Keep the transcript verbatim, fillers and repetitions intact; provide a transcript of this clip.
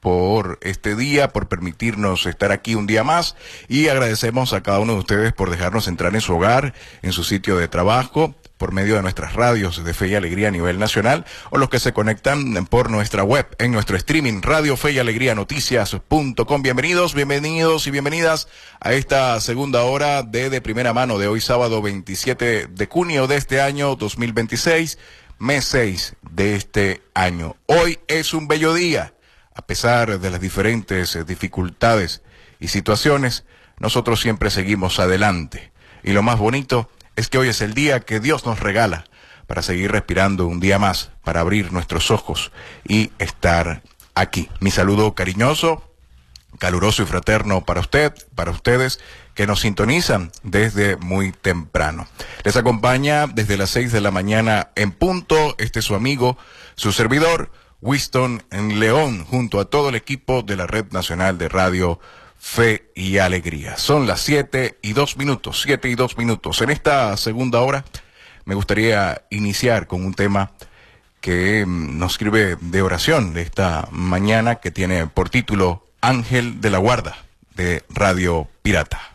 por este día, por permitirnos estar aquí un día más, y agradecemos a cada uno de ustedes por dejarnos entrar en su hogar, en su sitio de trabajo, por medio de nuestras radios de Fe y Alegría a nivel nacional, o los que se conectan por nuestra web, en nuestro streaming, Radio Fe y Alegría Noticias punto com. Bienvenidos, bienvenidos y bienvenidas a esta segunda hora de De Primera Mano de hoy, sábado veintisiete de junio de este año dos mil veintiséis, mes seis de este año. Hoy es un bello día. A pesar de las diferentes dificultades y situaciones, nosotros siempre seguimos adelante. Y lo más bonito es que hoy es el día que Dios nos regala para seguir respirando un día más, para abrir nuestros ojos y estar aquí. Mi saludo cariñoso, caluroso y fraterno para usted, para ustedes que nos sintonizan desde muy temprano. Les acompaña desde las seis de la mañana en punto este su amigo, su servidor, Winston en León, junto a todo el equipo de la Red Nacional de Radio Fe y Alegría. Son las siete y dos minutos, siete y dos minutos. En esta segunda hora me gustaría iniciar con un tema que nos sirve de oración de esta mañana, que tiene por título Ángel de la Guarda, de Radio Pirata.